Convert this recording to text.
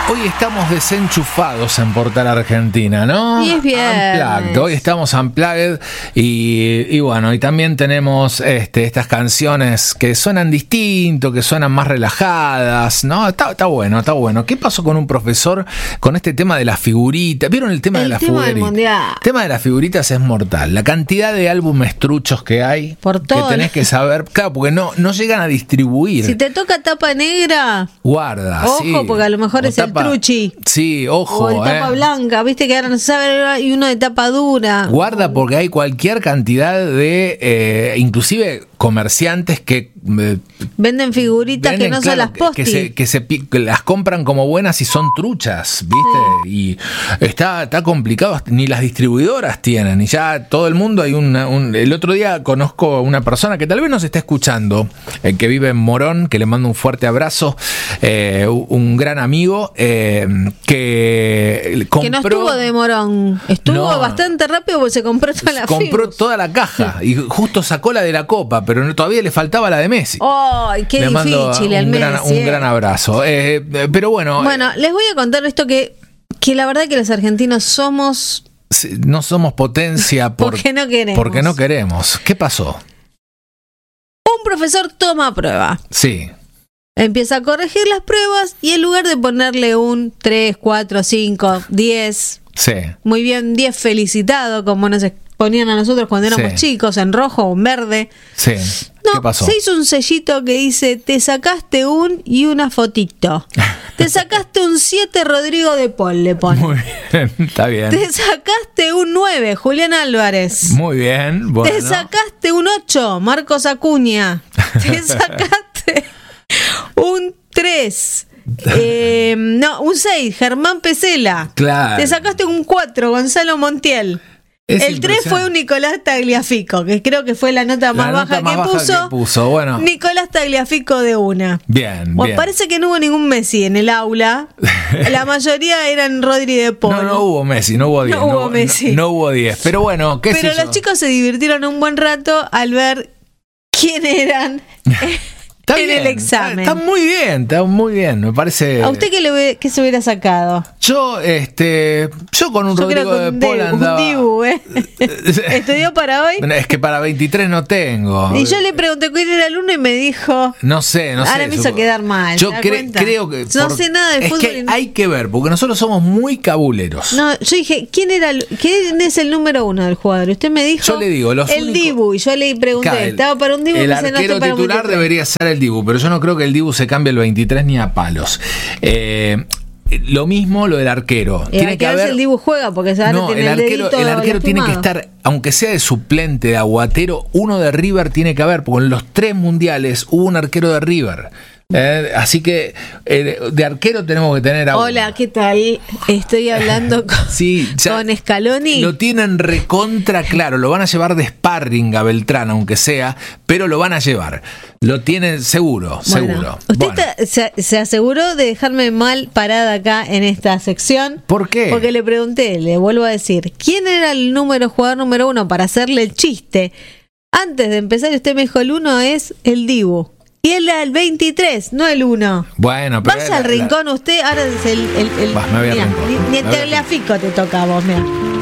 Hoy estamos desenchufados en Portal Argentina, ¿no? Y es viernes. Unplugged. Hoy estamos unplugged y bueno, y también tenemos estas canciones que suenan distinto, que suenan más relajadas, ¿no? Está bueno, está bueno. ¿Qué pasó con un profesor con este tema de las figuritas? ¿Vieron el tema de las figuritas? El tema de las figuritas es mortal. La cantidad de álbumes truchos que hay, por todo, que tenés que saber, claro, porque no llegan a distribuir. Si te toca tapa negra, guarda, ojo, sí. Porque a lo mejor es el truchi. Sí, ojo. O el tapa blanca, viste que ahora no se sabe, y uno de tapa dura. Guarda, porque hay cualquier cantidad de, inclusive comerciantes que venden figuritas que no son las Post-it, que las compran como buenas y son truchas, ¿viste? Sí. Y está complicado, ni las distribuidoras tienen, y ya todo el mundo hay el otro día conozco a una persona que tal vez nos está escuchando, que vive en Morón, que le mando un fuerte abrazo, un gran amigo, que compró... Que no estuvo de Morón, estuvo bastante rápido porque se compró toda la compró toda la caja y justo sacó la de la Copa, pero todavía le faltaba la de Messi. ¡Ay, qué difícil el Messi! Un gran abrazo. Pero bueno... Bueno, les voy a contar esto que la verdad que los argentinos no somos potencia porque no queremos. Porque no queremos. ¿Qué pasó? Un profesor toma prueba. Sí. Empieza a corregir las pruebas y en lugar de ponerle un 3, 4, 5, 10... Sí. Muy bien, 10 felicitado, como nos ponían a nosotros cuando éramos chicos, en rojo o en verde. Sí. No, ¿qué pasó? Se hizo un sellito que dice, te sacaste y una fotito. Te sacaste un 7, Rodrigo de Paul, le pone. Muy bien, está bien. Te sacaste un 9, Julián Álvarez. Muy bien, bueno. Te sacaste un 8, Marcos Acuña. Te sacaste un 3. Un 6, Germán Pesela. Claro. Te sacaste un 4, Gonzalo Montiel. El 3 fue un Nicolás Tagliafico, que creo que fue la nota más baja que puso. Bueno. Nicolás Tagliafico de una. Bien, bien. Parece que no hubo ningún Messi en el aula. La mayoría eran Rodri de Paul. No hubo Messi, no hubo 10. No hubo Messi. No hubo 10. Pero bueno, ¿qué sé yo? Pero los chicos se divirtieron un buen rato al ver quién eran en el examen. Está muy bien, me parece. ¿A usted qué se hubiera sacado? Yo con un Rodrigo de Paul andaba. Un Dibu, ¿estudió para hoy? Es que para 23 no tengo. Y yo le pregunté quién era el 1 y me dijo... No sé. Ahora me hizo quedar mal. Yo creo que... No sé nada de fútbol. Es que hay que ver, porque nosotros somos muy cabuleros. No, yo dije, ¿quién es el número 1 del jugador? Usted me dijo... Yo le digo, el Dibu. Y yo le pregunté, ¿estaba para un Dibu? El arquero titular debería ser el Dibu, pero yo no creo que el Dibu se cambie el 23 ni a palos. Lo mismo lo del arquero. Tiene que haber si el Dibu juega, porque tiene el arquero tiene que estar, aunque sea de suplente, de aguatero, uno de River tiene que haber, porque en los 3 mundiales hubo un arquero de River. Así que de arquero tenemos que tener a Hola, ¿qué tal? Estoy hablando con Scaloni. Lo tienen recontra claro, lo van a llevar de sparring a Beltrán, aunque sea, pero lo van a llevar. Lo tienen seguro. Usted se aseguró de dejarme mal parada acá en esta sección. ¿Por qué? Porque le pregunté, le vuelvo a decir, ¿quién era el jugador número 1 para hacerle el chiste? Antes de empezar, usted me dijo el 1 es el Dibu. Y él era el 23, no el 1. Bueno, pero... Vas al rincón usted, ahora es el me voy al rincón. Ni el Tagliafico te toca a vos, mira.